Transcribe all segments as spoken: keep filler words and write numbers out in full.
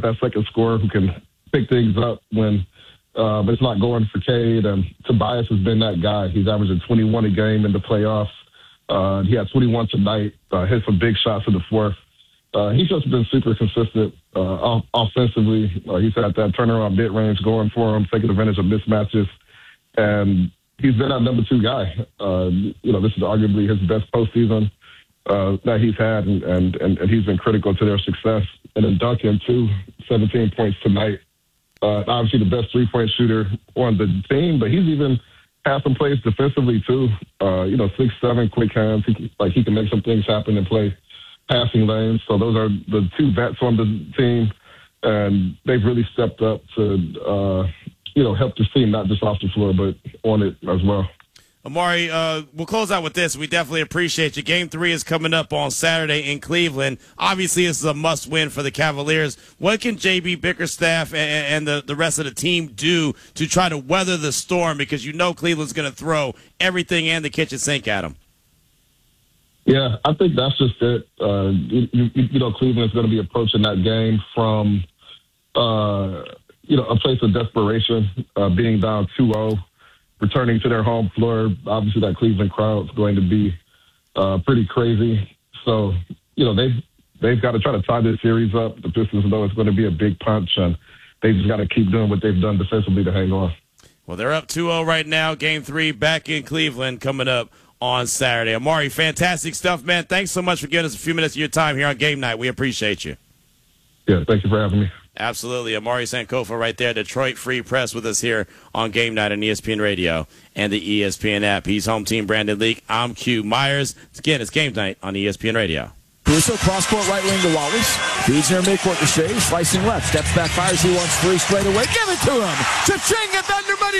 that second scorer who can pick things up when uh, it's not going for Cade. And Tobias has been that guy. He's averaging twenty-one a game in the playoffs. Uh, he had twenty-one tonight, uh, hit some big shots in the fourth. Uh, he's just been super consistent uh, off- offensively. Uh, he's had that turnaround mid-range going for him, taking advantage of mismatches. And he's been our number two guy. Uh, you know, this is arguably his best postseason uh, that he's had, and, and, and, and he's been critical to their success. And then Duncan, too, seventeen points tonight. Uh, obviously the best three-point shooter on the team, but he's even had some plays defensively, too. Uh, you know, six seven, quick hands. He can, like, he can make some things happen and play passing lanes. So those are the two vets on the team, and they've really stepped up to, uh, you know, help the team, not just off the floor, but on it as well. Amari, uh, we'll close out with this. We definitely appreciate you. Game three is coming up on Saturday in Cleveland. Obviously, this is a must-win for the Cavaliers. What can J B Bickerstaff and, and the, the rest of the team do to try to weather the storm? Because you know Cleveland's going to throw everything and the kitchen sink at them. Yeah, I think that's just it. Uh, you, you, you know, Cleveland's going to be approaching that game from, uh, you know, a place of desperation, uh, being down two oh, returning to their home floor. Obviously, that Cleveland crowd's going to be uh, pretty crazy. So, you know, they've, they've got to try to tie this series up. The Pistons know it's going to be a big punch, and they just got to keep doing what they've done defensively to hang on. Well, they're up two oh right now. Game three back in Cleveland coming up on Saturday. Amari, fantastic stuff, man. Thanks so much for giving us a few minutes of your time here on Game Night. We appreciate you. Yeah, thank you for having me. Absolutely. Amari Sankofa right there, Detroit Free Press, with us here on Game Night on E S P N Radio and the E S P N app. He's home team Brandon Leak. I'm Q Myers. Again, it's Game Night on E S P N Radio. Caruso, cross-court right wing to Wallace. Feeds near midcourt to Shea. Slicing left. Steps back, fires. He wants three straight away. Give it to him. Cha-ching at Thunder Money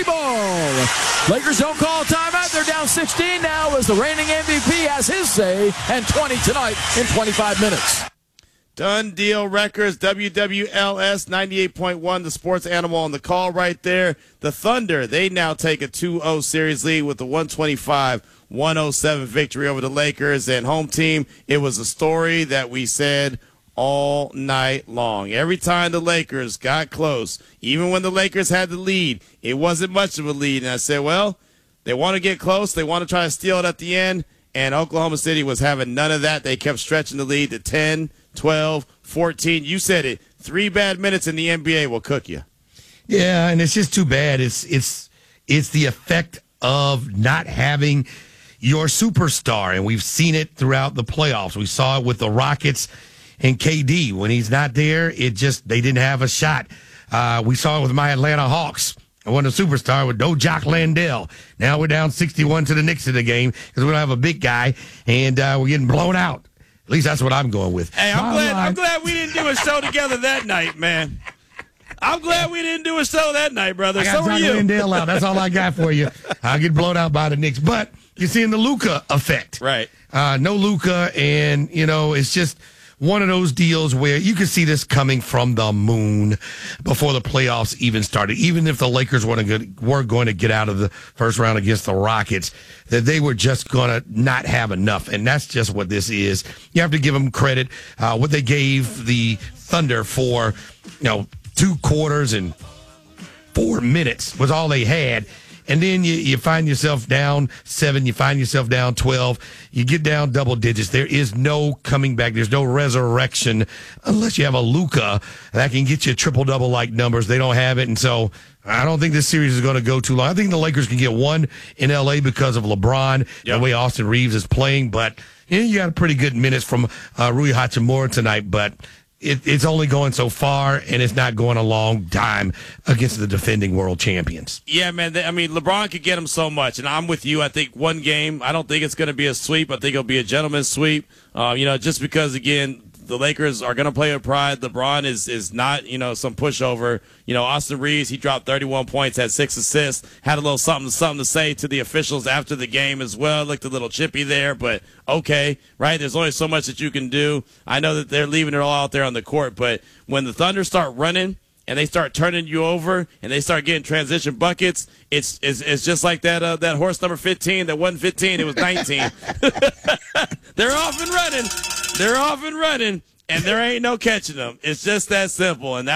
Ball. Lakers don't call timeout. They're down sixteen now as the reigning M V P has his say. And twenty tonight in twenty-five minutes. Done Deal Records, W W L S ninety-eight point one, the sports animal on the call right there. The Thunder, they now take a two oh series lead with the one twenty-five one oh seven victory over the Lakers. And home team, it was a story that we said all night long. Every time the Lakers got close, even when the Lakers had the lead, it wasn't much of a lead. And I said, well, they want to get close. They want to try to steal it at the end. And Oklahoma City was having none of that. They kept stretching the lead to ten, twelve, fourteen. You said it. Three bad minutes in the N B A will cook you. Yeah, and it's just too bad. It's it's it's the effect of not having your superstar, and we've seen it throughout the playoffs. We saw it with the Rockets and K D. When he's not there, it just they didn't have a shot. Uh, we saw it with my Atlanta Hawks. I wasn't a superstar with no Jock Landale. Now we're down sixty-one to the Knicks in the game because we don't have a big guy, and uh, we're getting blown out. At least that's what I'm going with. Hey, I'm glad, I'm glad we didn't do a show together that night, man. I'm glad we didn't do a show that night, brother. I got So are Jock you. Landale out. That's all I got for you. I'll get blown out by the Knicks. But you're seeing the Luka effect. Right. Uh, no Luka, and, you know, it's just one of those deals where you can see this coming from the moon before the playoffs even started. Even if the Lakers were going to get out of the first round against the Rockets, that they were just going to not have enough. And that's just what this is. You have to give them credit. Uh, what they gave the Thunder for, you know, two quarters and four minutes was all they had. And then you, you find yourself down seven, you find yourself down twelve, you get down double digits. There is no coming back. There's no resurrection unless you have a Luka that can get you triple-double like numbers. They don't have it, and so I don't think this series is going to go too long. I think the Lakers can get one in L A because of LeBron, yep. The way Austin Reeves is playing, but you know, you got a pretty good minutes from uh, Rui Hachimura tonight, but It, it's only going so far, and it's not going a long time against the defending world champions. Yeah, man. They, I mean, LeBron could get him so much, and I'm with you. I think one game, I don't think it's going to be a sweep. I think it'll be a gentleman's sweep, uh, you know, just because, again, the Lakers are going to play with pride. LeBron is is not, you know, some pushover. You know, Austin Reeves, he dropped thirty-one points, had six assists, had a little something something to say to the officials after the game as well. Looked a little chippy there, but okay, right? There's only so much that you can do. I know that they're leaving it all out there on the court, but when the Thunder start running and they start turning you over and they start getting transition buckets, it's it's, it's just like that uh, that horse number fifteen that wasn't fifteen, it was nineteen. They're off and running. They're off and running, and there ain't no catching them. It's just that simple, and that